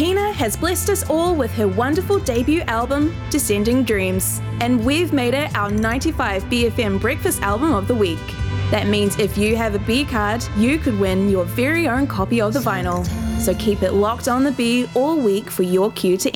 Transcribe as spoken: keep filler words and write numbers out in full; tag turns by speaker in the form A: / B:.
A: Hina has blessed us all with her wonderful debut album, Descending Dreams, and we've made it our ninety-five B F M Breakfast Album of the Week. That means if you have a B card, you could win your very own copy of the vinyl. So keep it locked on the B all week for your cue to